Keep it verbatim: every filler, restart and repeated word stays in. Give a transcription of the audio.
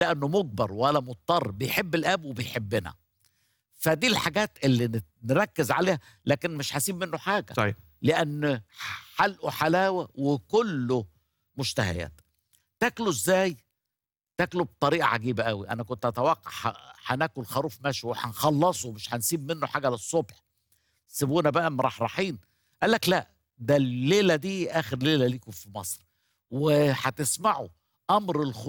لأنه مُجبر ولا مضطر، بيحب الآب وبيحبنا. فدي الحاجات اللي نت نركّز عليها، لكن مش هاسيب منّه حاجة، صحيح. لأن حلقه حلاوة وكُلّه مشتهيات. تاكله إزاي؟ تاكله بطريقة عجيبة أوي. أنا كنت أتوقع ح هناكل خروف مشوي وهنخلّصه مش هنسيب منّه حاجة للصبح، سيبونا بقى مرحرحين. قال لك لأ، ده الليلة دي آخر ليلة ليكم في مصر، وهتسمعوا أمر الخ